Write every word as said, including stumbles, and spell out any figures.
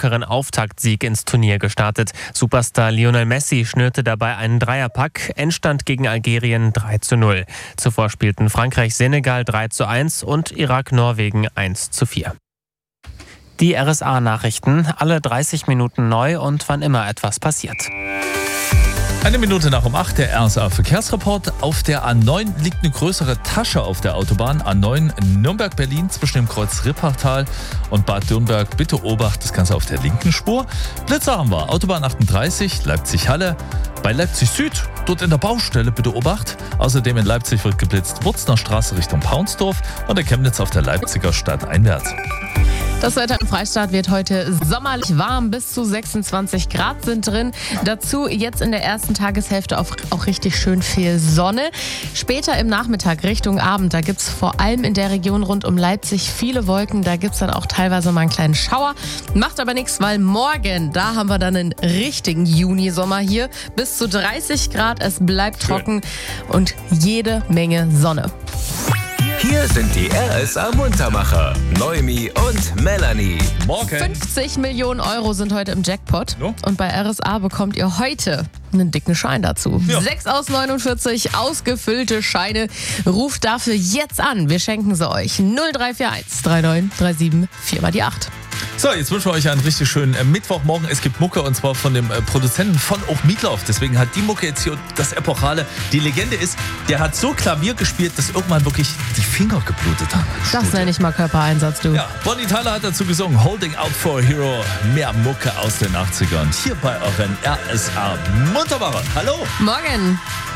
lockeren Auftaktsieg ins Turnier gestartet. Superstar Lionel Messi schnürte dabei einen Dreierpack, Endstand gegen Algerien drei zu null. Zuvor spielten Frankreich-Senegal drei zu eins und Irak-Norwegen eins zu vier. Die R S A-Nachrichten, alle dreißig Minuten neu und wann immer etwas passiert. Eine Minute nach um acht, der R S A-Verkehrsreport. Auf der A neun liegt eine größere Tasche auf der Autobahn. A neun Nürnberg-Berlin zwischen dem Kreuz Rippertal und Bad Dürnberg. Bitte Obacht, das Ganze auf der linken Spur. Blitzer haben wir. Autobahn achtunddreißig, Leipzig-Halle. Bei Leipzig Süd, dort in der Baustelle, bitte Obacht. Außerdem in Leipzig wird geblitzt Wurzner Straße Richtung Paunsdorf und in Chemnitz auf der Leipziger Stadt einwärts. Das Wetter im Freistaat wird heute sommerlich warm, bis zu sechsundzwanzig Grad sind drin. Dazu jetzt in der ersten Tageshälfte auch, auch richtig schön viel Sonne. Später im Nachmittag Richtung Abend, da gibt es vor allem in der Region rund um Leipzig viele Wolken. Da gibt es dann auch teilweise mal einen kleinen Schauer. Macht aber nichts, weil morgen, da haben wir dann einen richtigen Junisommer hier. Bis zu dreißig Grad, es bleibt trocken und jede Menge Sonne. Hier sind die R S A-Muntermacher, Noemi und Melanie. Morgen. fünfzig Millionen Euro sind heute im Jackpot. No. Und bei R S A bekommt ihr heute einen dicken Schein dazu. Ja. sechs aus neunundvierzig ausgefüllte Scheine. Ruft dafür jetzt an. Wir schenken sie euch. null drei vier eins drei neun drei sieben vier mal die acht. So, jetzt wünschen wir euch einen richtig schönen äh, Mittwochmorgen. Es gibt Mucke und zwar von dem äh, Produzenten von auch Meatloaf. Deswegen hat die Mucke jetzt hier das Epochale. Die Legende ist, der hat so Klavier gespielt, dass irgendwann wirklich die Finger geblutet haben. Das nenne ich mal Körpereinsatz, du. Ja, Bonnie Tyler hat dazu gesungen, Holding Out for a Hero. Mehr Mucke aus den achtzigern. Hier bei euren R S A Muntermacher. Hallo. Morgen.